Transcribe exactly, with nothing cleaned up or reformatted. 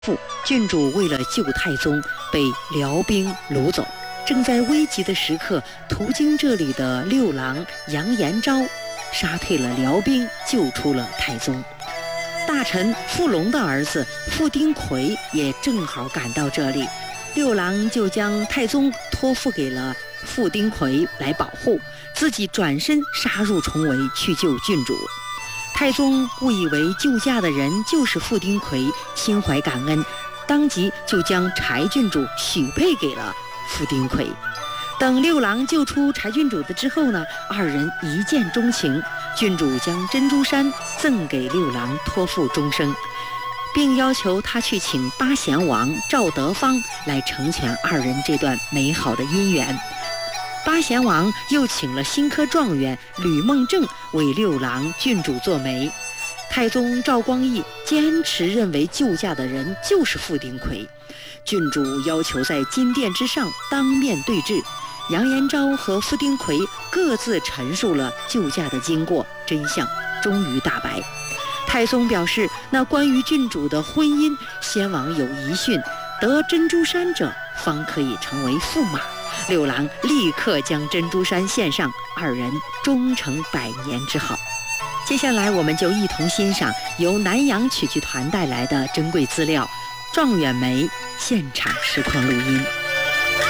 父郡主为了救太宗，被辽兵掳走。正在危急的时刻，途经这里的六郎杨延昭杀退了辽兵，救出了太宗。大臣傅龙的儿子傅丁奎也正好赶到这里，六郎就将太宗托付给了傅丁奎来保护，自己转身杀入重围去救郡主。太宗误以为救驾的人就是傅丁奎，心怀感恩，当即就将柴郡主许配给了傅丁奎。等六郎救出柴郡主的之后呢，二人一见钟情，郡主将珍珠衫赠给六郎，托付终生，并要求他去请八贤王赵德芳来成全二人这段美好的姻缘。八贤王又请了新科状元吕梦正为六郎郡主做媒。太宗赵光义坚持认为救驾的人就是傅丁奎，郡主要求在金殿之上当面对质。杨延昭和傅丁奎各自陈述了救驾的经过，真相终于大白。太宗表示，那关于郡主的婚姻，先王有遗训，得珍珠衫者方可以成为驸马。六郎立刻将珍珠衫献上，二人终成百年之好。接下来我们就一同欣赏由南洋曲剧团带来的珍贵资料《状元梅》现场实况录音。